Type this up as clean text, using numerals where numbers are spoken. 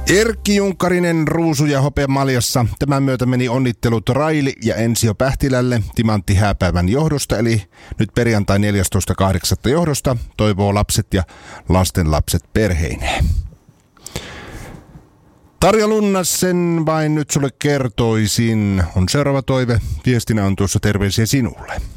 Erkki Junkkarinen ruusu- ja hopeamaljassa. Tämän myötä meni onnittelut Raili ja Ensio Pähtilälle timanttihääpäivän johdosta, eli nyt perjantai 14.8. johdosta, toivoo lapset ja lastenlapset perheineen. Tarja Lunnassen vain nyt sulle kertoisin, on seuraava toive. Viestinä on tuossa terveisiä sinulle.